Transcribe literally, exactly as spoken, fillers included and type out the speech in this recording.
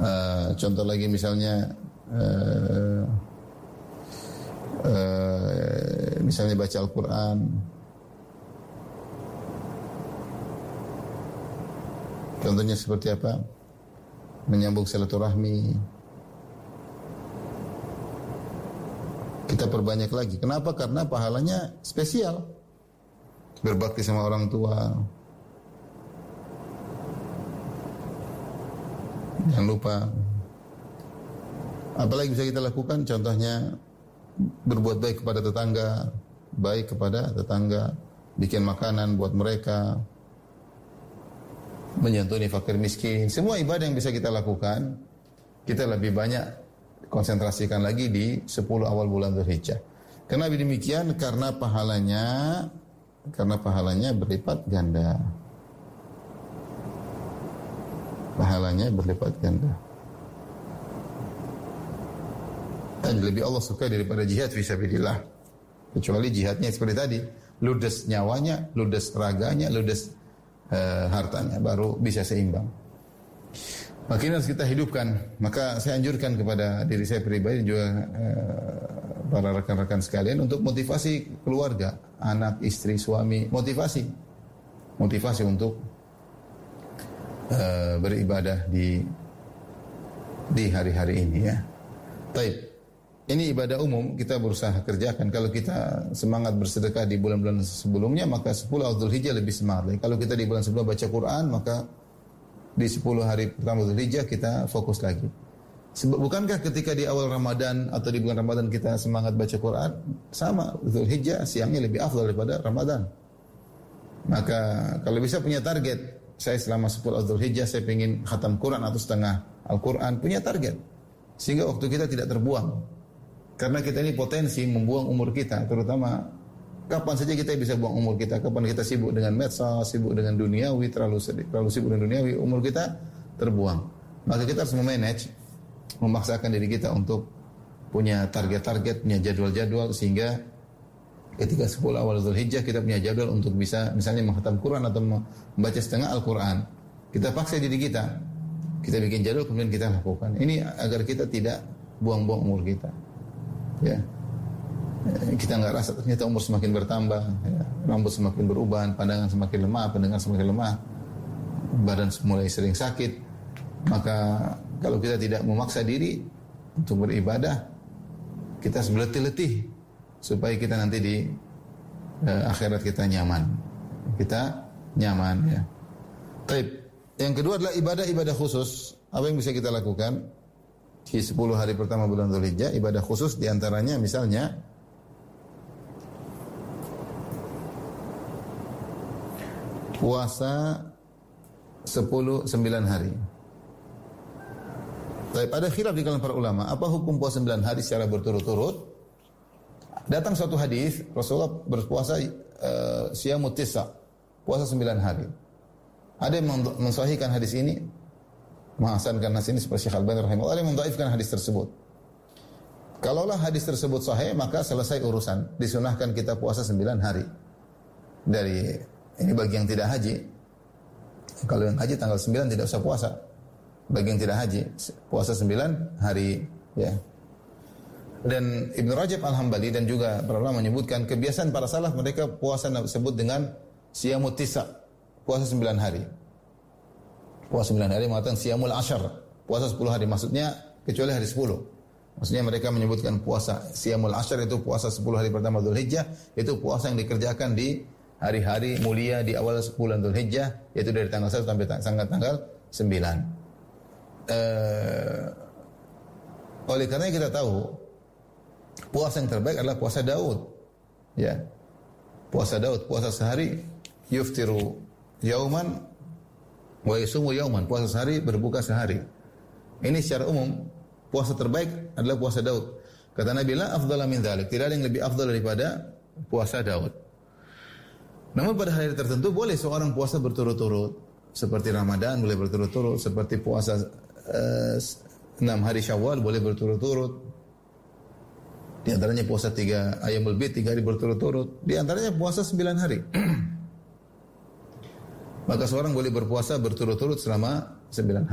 Uh, contoh lagi misalnya uh, uh, misalnya baca Al-Quran. Contohnya seperti apa? Menyambung silaturahmi. Kita perbanyak lagi. Kenapa? Karena pahalanya spesial. Berbakti sama orang tua. Jangan lupa. Apalagi bisa kita lakukan? Contohnya berbuat baik kepada tetangga, baik kepada tetangga, bikin makanan buat mereka, menyantuni fakir miskin. Semua ibadah yang bisa kita lakukan, kita lebih banyak konsentrasikan lagi di sepuluh awal bulan Dzulhijjah. Kenapa demikian? Karena pahalanya karena pahalanya berlipat ganda. Pahalanya berlipat ganda. Dan lebih Allah suka daripada jihad fisabilillah. Kecuali jihadnya seperti tadi, ludes nyawanya, ludes raganya, ludes uh, hartanya, baru bisa seimbang. Maka ini harus kita hidupkan. Maka saya anjurkan kepada diri saya pribadi juga uh, para rekan-rekan sekalian untuk motivasi keluarga, anak, istri, suami, motivasi, motivasi untuk uh, beribadah di di hari-hari ini ya. Taib. Ini ibadah umum kita berusaha kerjakan. Kalau kita semangat bersedekah di bulan-bulan sebelumnya, maka sepuluh Dzulhijjah lebih semangat. Kalau kita di bulan sebelum baca Quran, maka di sepuluh hari pertama Dzulhijjah kita fokus lagi. Bukankah ketika di awal Ramadan atau di bulan Ramadan kita semangat baca Quran, sama Dzulhijjah siangnya lebih afdal daripada Ramadan. Maka kalau bisa punya target, saya selama sepuluh Dzulhijjah saya ingin khatam Quran atau setengah Al-Quran, punya target. Sehingga waktu kita tidak terbuang. Karena kita ini potensi membuang umur kita, terutama kapan saja kita bisa buang umur kita. Kapan kita sibuk dengan medsos, sibuk dengan duniawi, terlalu sedih, terlalu sibuk dengan duniawi, umur kita terbuang. Maka kita harus memanage, memaksakan diri kita untuk punya target-target, punya jadwal-jadwal, sehingga ketika sepuluh awal Dzulhijjah kita punya jadwal untuk bisa misalnya menghatam Quran atau membaca setengah Al-Quran. Kita paksa diri kita, kita bikin jadwal kemudian kita lakukan. Ini agar kita tidak buang-buang umur kita. Ya, kita nggak rasa ternyata umur semakin bertambah, ya. Rambut semakin beruban, pandangan semakin lemah, pendengar semakin lemah, badan mulai sering sakit. Maka kalau kita tidak memaksa diri untuk beribadah, kita berletih-letih supaya kita nanti di uh, akhirat kita nyaman, kita nyaman. Ya. Taib. Yang kedua adalah ibadah-ibadah khusus. Apa yang bisa kita lakukan? Di sepuluh hari pertama bulan Dzulhijjah, ibadah khusus diantaranya misalnya puasa sepuluh sembilan hari. Tapi ada khilaf di kalangan para ulama, apa hukum puasa sembilan hari secara berturut-turut? Datang suatu hadis Rasulullah berpuasa uh, siyamut tisa, puasa sembilan hari. Ada yang mensahihkan hadis ini, menghasankan hadis ini seperti Syekh Al-Albani rahimahullah, yang mendhaifkan hadis tersebut. Kalaulah hadis tersebut sahih, maka selesai urusan. Disunahkan kita puasa sembilan hari. Dari ini bagi yang tidak haji. Kalau yang haji tanggal sembilan tidak usah puasa. Bagi yang tidak haji, puasa sembilan hari, ya. Dan Ibnu Rajab Al-Hambali dan juga para ulama menyebutkan kebiasaan para salaf, mereka puasa disebut dengan siyamut tisa, puasa sembilan hari. Puasa sembilan hari mengatakan siyamul ashar, puasa sepuluh hari, maksudnya kecuali hari sepuluh. Maksudnya mereka menyebutkan puasa siyamul ashar itu puasa sepuluh hari pertama Dzulhijjah, itu puasa yang dikerjakan di hari-hari mulia di awal bulan Dzulhijjah, yaitu dari tanggal satu sampai tanggal tanggal sembilan. Uh, oleh karena kita tahu puasa yang terbaik adalah puasa Daud. Ya. Puasa Daud, puasa sehari, yuftiru yauman wa yasumu yauman, puasa sehari, berbuka sehari. Ini secara umum puasa terbaik adalah puasa Daud. Kata Nabi, la afdhala min dzalik, tidak ada yang lebih afdal daripada puasa Daud. Namun pada hari tertentu boleh seorang puasa berturut-turut, seperti Ramadan boleh berturut-turut, seperti puasa uh, enam hari Syawal boleh berturut-turut. Di antaranya puasa tiga Ayyamul Bid, tiga hari berturut-turut. Di antaranya puasa sembilan hari. Maka seorang boleh berpuasa berturut-turut selama sembilan hari.